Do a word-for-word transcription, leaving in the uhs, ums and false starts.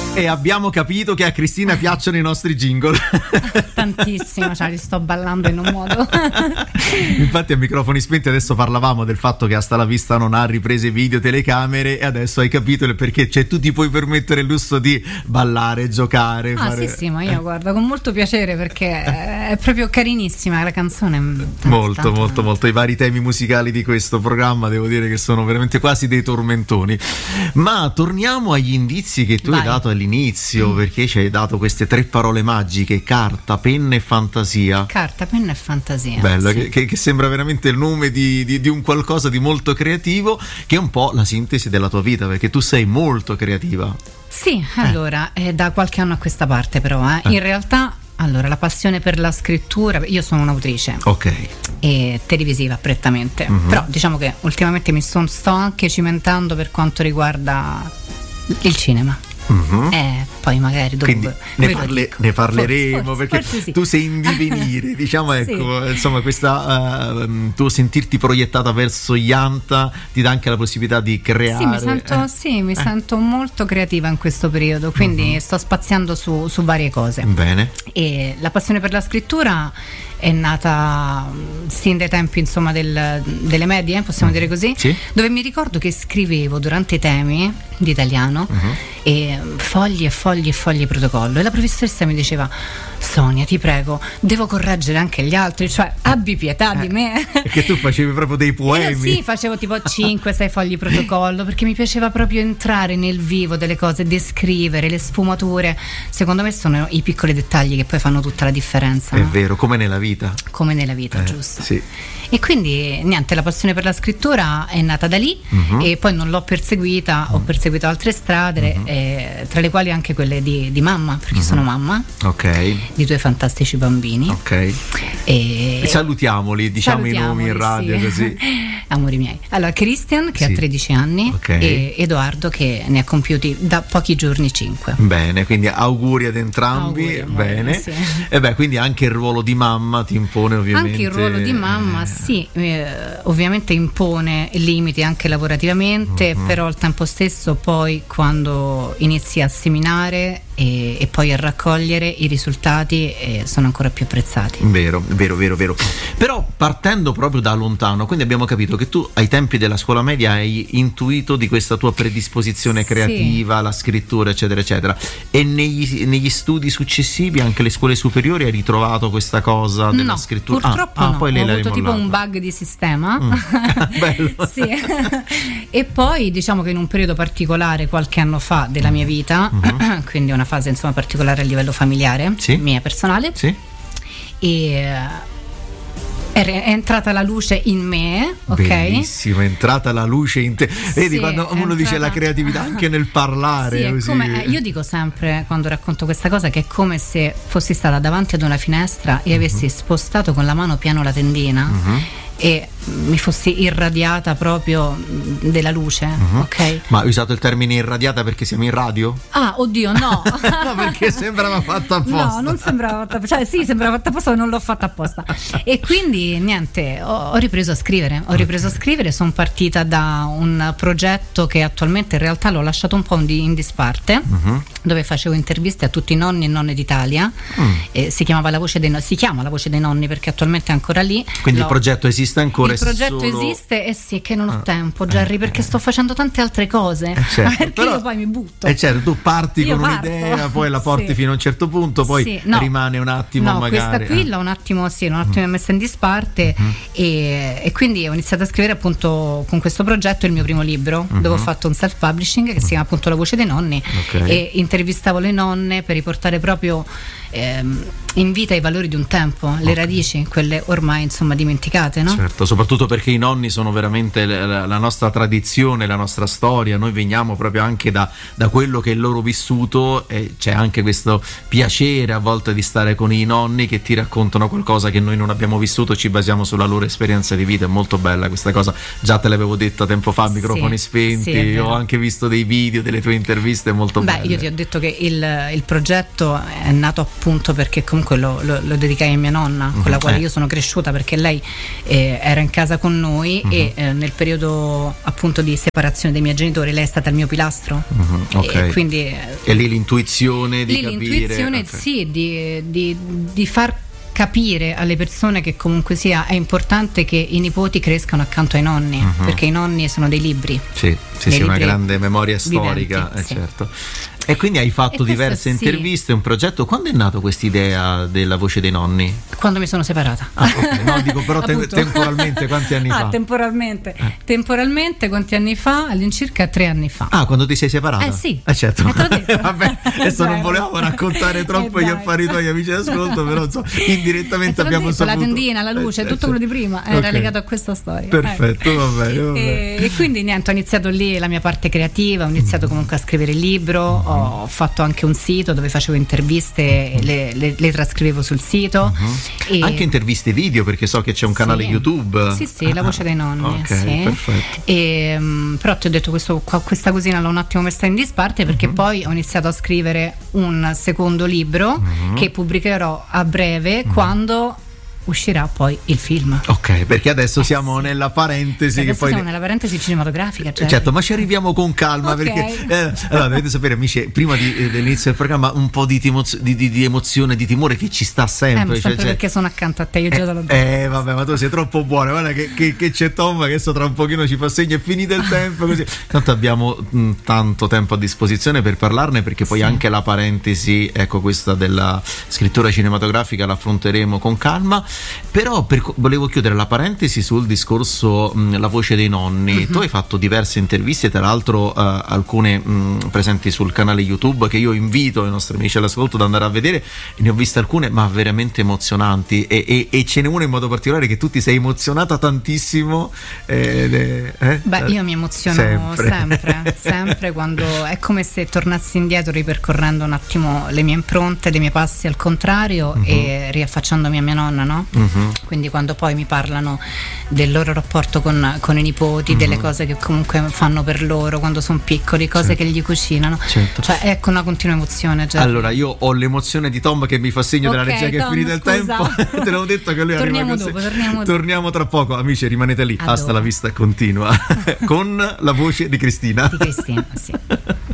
E abbiamo capito che a Cristina piacciono i nostri jingle. Tantissimo, cioè li sto ballando in un modo. Infatti a microfoni spenti adesso parlavamo del fatto che Hasta la Vista non ha riprese video, telecamere, e adesso hai capito il perché, cioè tu ti puoi permettere il lusso di ballare, giocare. Ah fare... sì sì, ma io eh. guardo con molto piacere perché è proprio carinissima la canzone. Tanto, molto tanto. molto molto. I vari temi musicali di questo programma devo dire che sono veramente quasi dei tormentoni. Ma torniamo agli indizi che tu Vai. hai dato all'inizio, mm. perché ci hai dato queste tre parole magiche: carta, penna e fantasia. Carta, penna e fantasia. Bello, sì. che, che, che sembra veramente il nome di, di, di un qualcosa di molto creativo, che è un po' la sintesi della tua vita, perché tu sei molto creativa. Sì, eh. allora, è da qualche anno a questa parte però, eh. Eh. in realtà, allora, la passione per la scrittura, io sono un'autrice. Ok. E televisiva prettamente, mm-hmm. però diciamo che ultimamente mi son, sto anche cimentando per quanto riguarda il cinema. Mm-hmm. Eh, poi magari dopo Quindi ne, parle, ne parleremo, forse, perché forse sì. tu sei in divenire, diciamo, ecco, sì. insomma, questa uh, tuo sentirti proiettata verso Ianta ti dà anche la possibilità di creare. Sì, mi sento, eh. sì, mi eh. sento molto creativa in questo periodo, quindi mm-hmm. sto spaziando su, su varie cose. Bene. E la passione per la scrittura è nata sin dai tempi, insomma, del, delle medie, possiamo mm. dire così, sì. dove mi ricordo che scrivevo durante i temi di italiano mm-hmm. e fogli e fogli e fogli protocollo, e la professoressa mi diceva: Sonia, ti prego, devo correggere anche gli altri, cioè abbi pietà eh, di me. Perché tu facevi proprio dei poemi. Eh, sì, facevo tipo cinque sei fogli protocollo, perché mi piaceva proprio entrare nel vivo delle cose, descrivere le sfumature. Secondo me sono i piccoli dettagli che poi fanno tutta la differenza. È no? vero, come nella vita. Come nella vita, eh, giusto. Sì. E quindi niente, la passione per la scrittura è nata da lì, uh-huh. e poi non l'ho perseguita, ho perseguito altre strade, uh-huh. eh, tra le quali anche quelle di, di mamma, perché uh-huh. sono mamma okay. di due fantastici bambini. Ok. E, e salutiamoli, diciamo i nomi in radio, sì. così. Amori miei. Allora, Christian che sì. ha tredici anni, okay. e Edoardo che ne ha compiuti da pochi giorni cinque. Bene, quindi auguri ad entrambi. Auguri, bene. Sì. E beh, quindi anche il ruolo di mamma ti impone ovviamente. Anche il ruolo di mamma, eh. sì, eh, ovviamente impone limiti anche lavorativamente, mm-hmm. però al tempo stesso poi quando inizi a seminare e, e poi a raccogliere i risultati eh, sono ancora più apprezzati. Vero, vero, vero, vero. Però partendo proprio da lontano, quindi abbiamo capito che tu ai tempi della scuola media hai intuito di questa tua predisposizione creativa, sì. la scrittura, eccetera, eccetera. E negli, negli studi successivi, anche le scuole superiori, hai ritrovato questa cosa della no, scrittura? Purtroppo ah, no, ah, poi lei ho l'ha avuto rimollata. tipo un bug di sistema. Mm. Bello. Sì. E poi diciamo che in un periodo particolare, qualche anno fa della mia vita, mm-hmm. quindi una fase insomma particolare a livello familiare, sì. mia personale, sì. e è entrata la luce in me, ok? Bellissimo, è entrata la luce in te. Vedi, sì, quando uno entrata... dice la creatività anche nel parlare. Sì, è così. come, io dico sempre quando racconto questa cosa che è come se fossi stata davanti ad una finestra e avessi uh-huh. spostato con la mano piano la tendina uh-huh. e mi fossi irradiata proprio della luce, uh-huh. ok? Ma hai usato il termine irradiata perché siamo in radio? Ah, oddio, no. No, perché sembrava fatta apposta. No, non sembrava fatta apposta, cioè sì, sembrava fatta apposta, ma non l'ho fatta apposta. E quindi niente, ho, ho ripreso a scrivere, ho ripreso okay. a scrivere, sono partita da un progetto che attualmente in realtà l'ho lasciato un po' in disparte, uh-huh. dove facevo interviste a tutti i nonni e nonne d'Italia, mm. e si chiamava La Voce dei Nonni, si chiama La Voce dei Nonni perché attualmente è ancora lì. Quindi l'ho... il progetto esiste ancora? Il progetto solo... esiste, e eh sì, che non ho ah, tempo, Gerry, eh, perché sto facendo tante altre cose, eh certo, perché però, io poi mi butto. E eh certo, tu parti io con parto. un'idea, poi la porti sì. fino a un certo punto, poi sì, no, rimane un attimo no, magari. questa qui eh. l'ho un attimo, sì, un attimo mm. messa in disparte, mm. e, e quindi ho iniziato a scrivere appunto con questo progetto il mio primo libro, mm-hmm. dove ho fatto un self-publishing che si chiama appunto La Voce dei Nonni, okay. e intervistavo le nonne per riportare proprio ehm, in vita i valori di un tempo, le okay. radici, quelle ormai insomma dimenticate, no? Certo, soprattutto perché i nonni sono veramente la, la nostra tradizione, la nostra storia, noi veniamo proprio anche da, da quello che è il loro vissuto, e c'è anche questo piacere a volte di stare con i nonni che ti raccontano qualcosa che noi non abbiamo vissuto, ci basiamo sulla loro esperienza di vita. È molto bella questa cosa, già te l'avevo detto tempo fa, microfoni sì, spenti, sì, ho anche visto dei video delle tue interviste molto Beh, belle. io ti ho detto che il, il progetto è nato appunto perché comunque lo, lo, lo dedicai a mia nonna, con la quale eh. io sono cresciuta, perché lei eh, era in in casa con noi uh-huh. e eh, nel periodo appunto di separazione dei miei genitori lei è stata il mio pilastro. Uh-huh. Okay. E quindi e lì l'intuizione di lì capire l'intuizione okay. sì di, di, di far capire alle persone che comunque sia è importante che i nipoti crescano accanto ai nonni, uh-huh. perché i nonni sono dei libri. Sì, sì, sì, una grande memoria storica, viventi, eh, sì. certo. E quindi hai fatto diverse sì. interviste, un progetto. Quando è nato questa idea della voce dei nonni? Quando mi sono separata. Ah, okay. No, dico però te- temporalmente quanti anni ah, fa? Temporalmente. Eh. Temporalmente quanti anni fa? All'incirca tre anni fa. Ah, quando ti sei separata? Eh sì. Eh certo. Eh, Vabbè, adesso non volevamo raccontare troppo eh, gli affari tuoi amici d'ascolto, però so, indirettamente abbiamo detto, saputo. La tendina, la luce, eh, tutto certo. quello di prima era okay. legato a questa storia. Perfetto, eh. va bene. Va bene. E, e quindi niente, ho iniziato lì la mia parte creativa, ho iniziato comunque a scrivere il libro, ho fatto anche un sito dove facevo interviste e le, le, le trascrivevo sul sito. Uh-huh. E anche interviste video, perché so che c'è un canale sì. YouTube. Sì, sì, La voce dei nonni. Ok, sì. perfetto. E, um, però ti ho detto questo, questa cosina l'ho un attimo messa in disparte perché uh-huh. poi ho iniziato a scrivere un secondo libro uh-huh. che pubblicherò a breve uh-huh. quando uscirà poi il film. Ok, perché adesso eh siamo sì. nella parentesi cioè, che poi siamo nella parentesi cinematografica, cioè. certo, ma ci arriviamo con calma okay. perché eh, allora dovete sapere amici, prima di, eh, dell'inizio del programma un po' di, timo, di, di, di emozione, di timore che ci sta sempre, eh, ma sempre cioè, perché sono accanto a te, io già te l'ho detto. Eh vabbè, ma tu sei troppo buona, guarda che, che, che c'è Tom che adesso tra un pochino ci fa segno, è finito il tempo così. Tanto abbiamo mh, tanto tempo a disposizione per parlarne, perché poi sì. anche la parentesi, ecco, questa della scrittura cinematografica l'affronteremo con calma. Però per, volevo chiudere la parentesi sul discorso mh, La voce dei nonni. Mm-hmm. Tu hai fatto diverse interviste, tra l'altro uh, alcune mh, presenti sul canale YouTube, che io invito i nostri amici all'ascolto ad andare a vedere. Ne ho viste alcune ma veramente emozionanti, e, e, e ce n'è una in modo particolare che tu ti sei emozionata tantissimo. Eh, eh? Beh, io mi emoziono sempre, sempre, sempre quando è come se tornassi indietro ripercorrendo un attimo le mie impronte, dei miei passi al contrario, mm-hmm. e riaffacciandomi a mia nonna, no? Mm-hmm. Quindi quando poi mi parlano del loro rapporto con, con i nipoti, mm-hmm. delle cose che comunque fanno per loro quando sono piccoli, cose certo. che gli cucinano, certo. cioè ecco una continua emozione. Cioè. Allora io ho l'emozione di Tom che mi fa segno okay, della regia che Tom, è finito il tempo. Te l'avevo detto che lui torniamo arriva dopo, così. Torniamo, torniamo tra poco, amici, rimanete lì. A hasta dopo. La vista continua con la voce di Cristina. Di Cristina, sì.